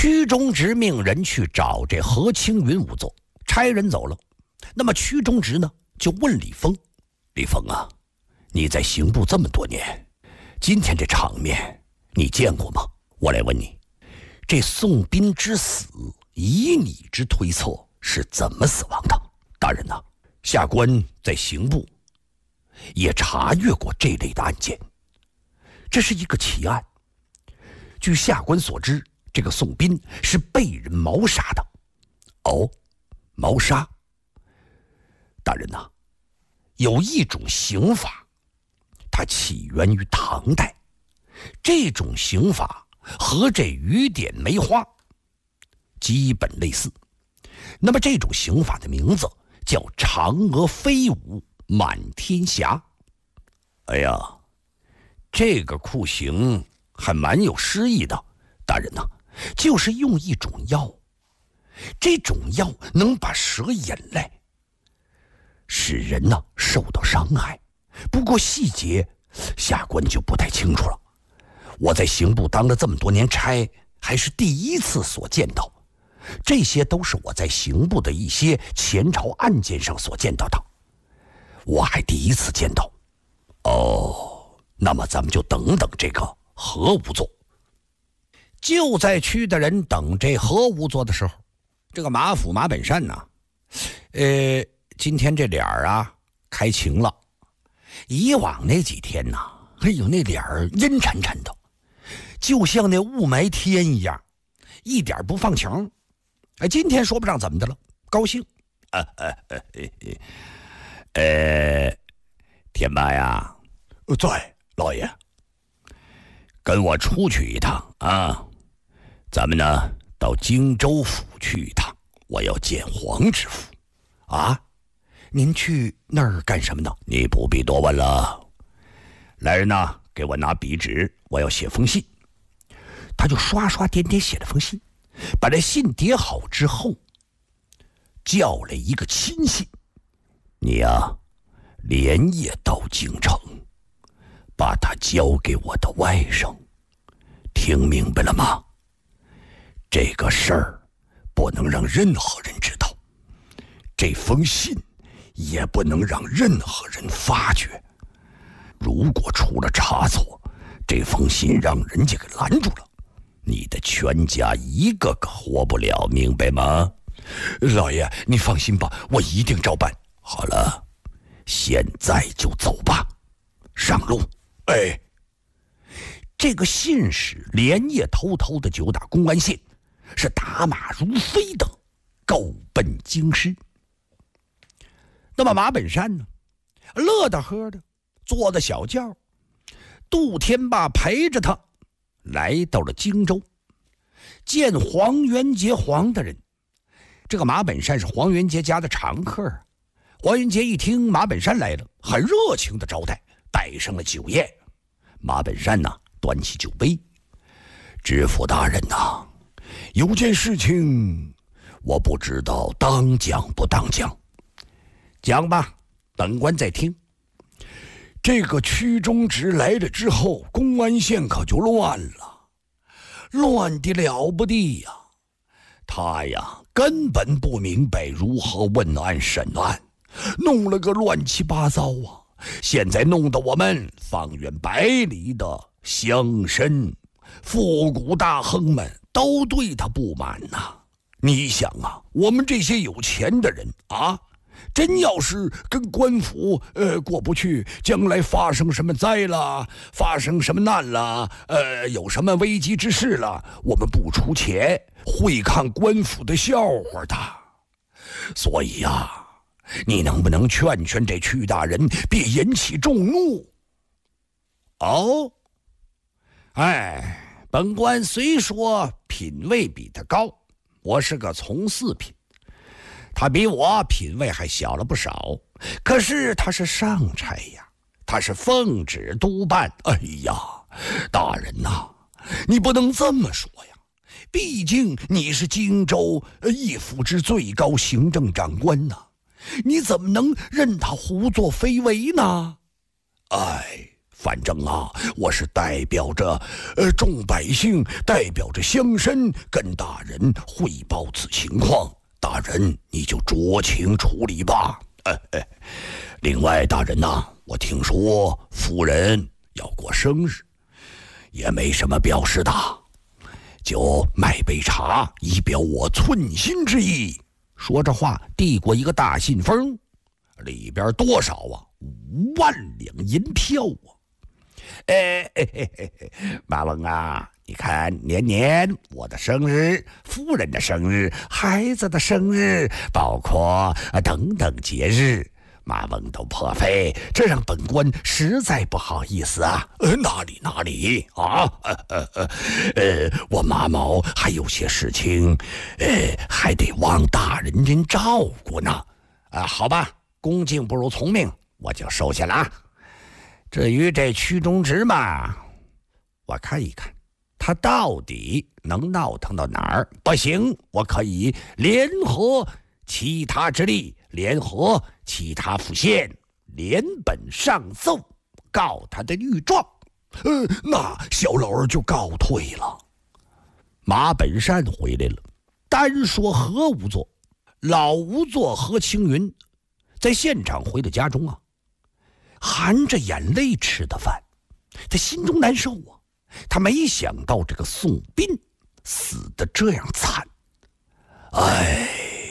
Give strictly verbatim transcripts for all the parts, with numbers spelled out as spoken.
屈中直命人去找这何青云仵作，差人走了。那么屈中直呢，就问李丰：“李丰啊，你在刑部这么多年，今天这场面你见过吗？我来问你，这宋斌之死，以你之推测是怎么死亡的？”大人呐、啊，下官在刑部也查阅过这类的案件，这是一个奇案。据下官所知，这个宋斌是被人谋杀的。哦，谋杀。大人呐、啊，有一种刑法，它起源于唐代，这种刑法和这雨点梅花基本类似。那么这种刑法的名字叫嫦娥飞舞满天霞。哎呀，这个酷刑还蛮有诗意的。大人呐、啊，就是用一种药，这种药能把蛇引来，使人呢受到伤害。不过细节下官就不太清楚了，我在刑部当了这么多年差，还是第一次所见到。这些都是我在刑部的一些前朝案件上所见到的，我还第一次见到。哦，那么咱们就等等这个何仵作。就在屈大人等这何仵作的时候，这个马府马本善呢，呃，今天这脸儿啊开晴了。以往那几天呢，哎呦，那脸儿阴沉沉的，就像那雾霾天一样，一点不放晴。哎，今天说不上怎么的了，高兴。呃呃呃呃，天霸呀， 在，老爷， 跟我出去一趟啊！咱们呢到荆州府去一趟，我要见黄知府。啊，您去那儿干什么呢？你不必多问了。来人呐，给我拿笔纸，我要写封信。他就刷刷点点写了封信，把这信叠好之后，叫了一个亲信，你呀、啊，连夜到京城，把他交给我的外甥。听明白了吗？这个事儿不能让任何人知道，这封信也不能让任何人发觉。如果出了差错，这封信让人家给拦住了，你的全家一个个活不了，明白吗？ 老爷，你放心吧，我一定照办。 好了，现在就走吧，上路。 哎， 这个信使连夜偷偷的就打公安县，是打马如飞的够奔京师。那么马本山呢，乐得呵的坐的小轿，杜天霸陪着他来到了荆州，见黄元杰黄大人。这个马本山是黄元杰家的常客啊。黄元杰一听马本山来了，很热情的招待，摆上了酒宴。马本山呢，端起酒杯，知府大人呐，有件事情我不知道当讲不当讲。讲吧，本官在听。 这个屈中直来了之后，公安县可就乱了，乱得了不得呀！他呀，根本不明白如何问案审案，弄了个乱七八糟啊！现在弄得我们方圆百里的乡绅、富贾大亨们都对他不满呐、啊。你想啊，我们这些有钱的人啊，真要是跟官府呃过不去，将来发生什么灾了，发生什么难了，呃有什么危机之事了，我们不出钱会看官府的笑话的。所以呀、啊，你能不能劝劝这屈大人，别引起众怒？ 哦，哎，本官虽说品位比他高，我是个从四品，他比我品位还小了不少，可是他是上差呀，他是奉旨督办。 哎呀，大人呐、啊，你不能这么说呀，毕竟你是荆州一府之最高行政长官呐、啊，你怎么能任他胡作非为呢？哎， 反正啊，我是代表着呃众百姓，代表着乡绅，跟大人汇报此情况。大人，你就酌情处理吧。哎哎，另外，大人呐、啊，我听说夫人要过生日，也没什么表示的，就买杯茶，以表我寸心之意。说着话，递过一个大信封，里边多少啊？五万两银票啊！哎哎哎哎，马翁啊，你看，年年我的生日、夫人的生日、孩子的生日，包括等等节日，马翁都破费，这让本官实在不好意思啊！呃，哪里哪里啊？呃呃呃，呃，我马某还有些事情，呃，还得望大人您照顾呢。啊，好吧，恭敬不如从命，我就收下了啊。至于这屈中直嘛，我看一看，他到底能闹腾到哪儿？不行，我可以联合其他之力，联合其他府县，连本上奏，告他的御状。呃，那小老儿就告退了。马本善回来了，单说何仵作，老仵作何青云，在现场回到家中啊，含着眼泪吃的饭，他心中难受啊。他没想到这个宋斌死得这样惨。哎，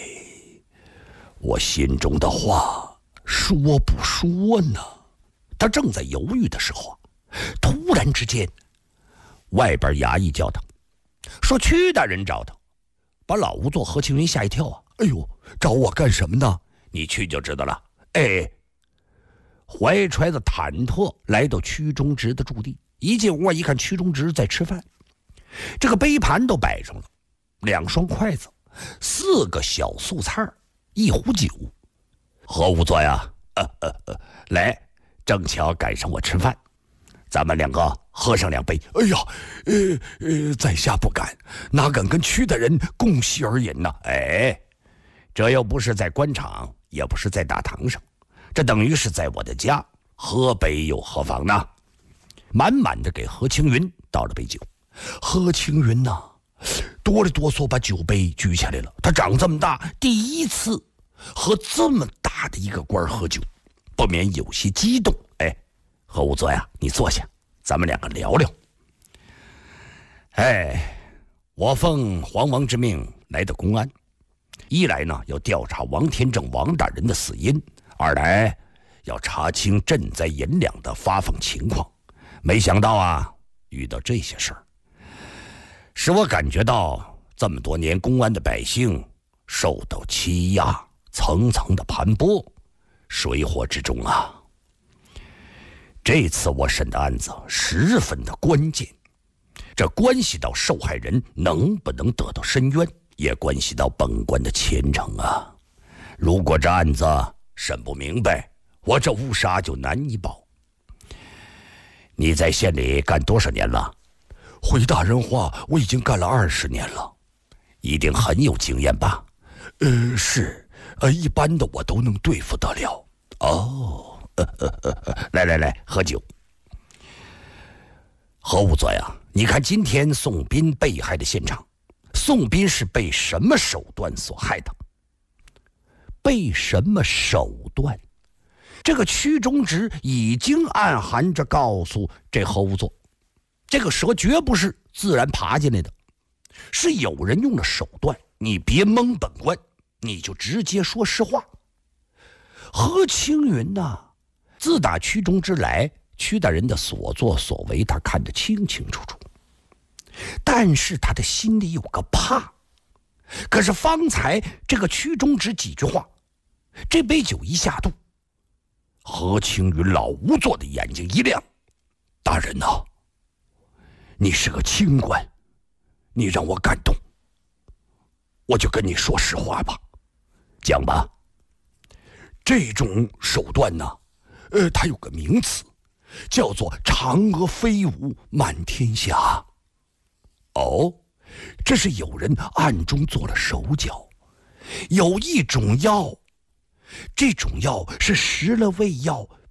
我心中的话说不说呢？他正在犹豫的时候，突然之间，外边衙役叫他，说屈大人找他，把老仵作何青云吓一跳啊！哎呦，找我干什么呢？你去就知道了。哎，怀揣着忐忑来到屈中直的驻地，一进屋一看，屈中直在吃饭，这个杯盘都摆上了，两双筷子，四个小素菜，一壶酒。何仵作呀，呃呃呃，来，正巧赶上我吃饭，咱们两个喝上两杯。哎呀，呃呃，在下不敢，哪敢跟屈大人共席而饮呢？哎，这又不是在官场，也不是在大堂上，这等于是在我的家，喝杯又何妨呢？满满的给何青云倒了杯酒。何青云呐、啊，哆里哆嗦把酒杯举起来了。他长这么大，第一次和这么大的一个官喝酒，不免有些激动。哎，何仵作呀，你坐下，咱们两个聊聊。哎，我奉皇王之命来的公安，一来呢要调查王天正王大人的死因，二来要查清赈灾银两的发放情况。没想到啊，遇到这些事儿，使我感觉到这么多年公安的百姓受到欺压，层层的盘剥，水火之中啊。这次我审的案子十分的关键，这关系到受害人能不能得到伸冤，也关系到本官的前程啊。如果这案子审不明白，我这乌纱就难以保。你在县里干多少年了？回大人话，我已经干了二十年了。一定很有经验吧？呃，是，呃，一般的我都能对付得了。哦，呃呃呃呃，来来来，喝酒。何仵作呀，你看今天宋斌被害的现场，宋斌是被什么手段所害的？被什么手段？这个屈中直已经暗含着告诉这何仵作，这个蛇绝不是自然爬进来的，是有人用了手段。你别蒙本官，你就直接说实话。何青云呐、啊，自打屈中直来，屈大人的所作所为他看得清清楚楚，但是他的心里有个怕。可是方才这个屈中直几句话，这杯酒一下肚，何青云老仵作的眼睛一亮。大人呐、啊，你是个清官，你让我感动，我就跟你说实话吧。讲吧。这种手段呢，呃，它有个名词，叫做嫦娥飞舞满天下。哦，这是有人暗中做了手脚，有一种药，这种药是食了胃药，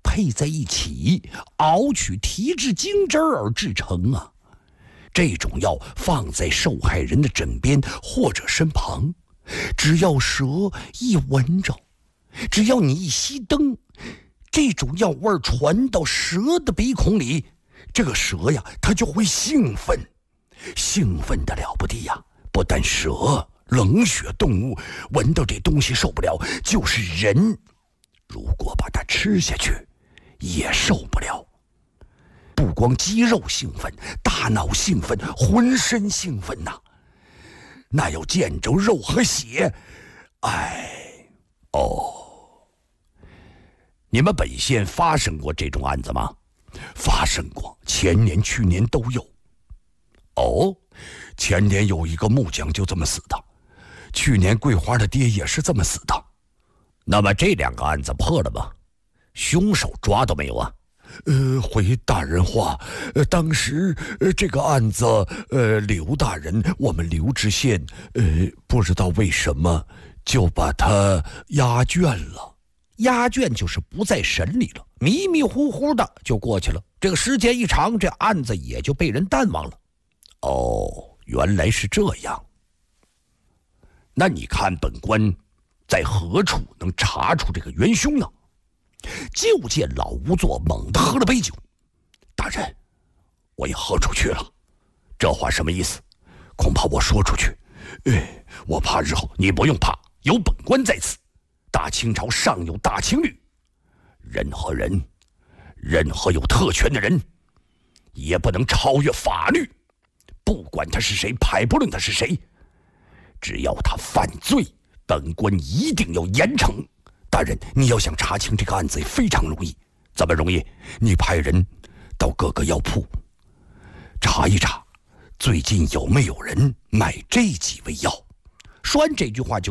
配在一起，熬取提制精汁而制成啊。这种药放在受害人的枕边或者身旁，只要蛇一闻着，只要你一熄灯，这种药味传到蛇的鼻孔里，这个蛇呀，它就会兴奋，兴奋得了不得呀！不但蛇，冷血动物闻到这东西受不了，就是人，如果把它吃下去，也受不了。不光肌肉兴奋，大脑兴奋，浑身兴奋呐、啊！那要见着肉和血，哎，哦，你们本县发生过这种案子吗？发生过，前年、去年都有。哦，前年有一个木匠就这么死的，去年桂花的爹也是这么死的。那么这两个案子破了吗？凶手抓到没有啊？呃，回大人话，呃，当时呃这个案子，呃，刘大人，我们刘知县，呃，不知道为什么就把他押卷了。押卷就是不再审理了，迷迷糊糊的就过去了。这个时间一长，这案子也就被人淡忘了。哦，原来是这样。那你看本官在何处能查出这个元凶呢？就见老仵作猛地喝了杯酒。大人，我也喝出去了。这话什么意思？恐怕我说出去，哎，我怕日后。你不用怕，有本官在此。大清朝尚有大清律，任何人，任何有特权的人，也不能超越法律。不管他是谁，排不论他是谁，只要他犯罪，本官一定要严惩。大人，你要想查清这个案子也非常容易。怎么容易？你派人到各个药铺查一查，最近有没有人买这几味药。说完这句话就